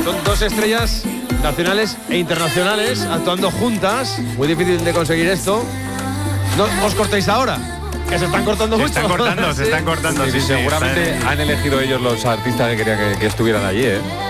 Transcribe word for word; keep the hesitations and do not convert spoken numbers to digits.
Son dos estrellas nacionales e internacionales actuando juntas. Muy difícil de conseguir esto. No os cortéis ahora, que se están cortando se mucho. Se están cortando, ¿Sí? se están cortando. Sí, Sí, sí, sí, seguramente están... han elegido ellos los artistas que querían que, que estuvieran allí, ¿eh?